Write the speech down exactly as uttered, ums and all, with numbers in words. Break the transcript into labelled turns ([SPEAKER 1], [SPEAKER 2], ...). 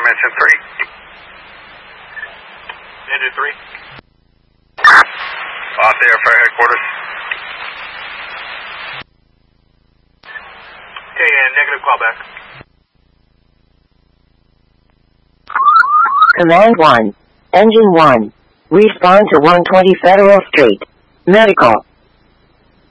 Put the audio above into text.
[SPEAKER 1] Dimension three.
[SPEAKER 2] Engine three.
[SPEAKER 1] Off the airfare headquarters.
[SPEAKER 2] Okay, and negative callback.
[SPEAKER 3] Command one. Engine one. Respond to one twenty Federal Street. Medical.